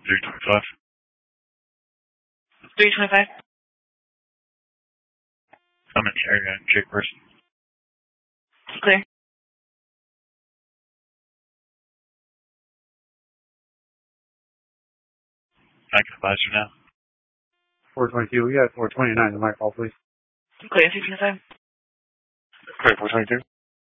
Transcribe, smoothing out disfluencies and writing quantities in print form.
325. 325. I'm in the area, Jake Person. Clear. I can advise you now. 422, we got 429, the mic call, please. Clear, 325. Clear, 422.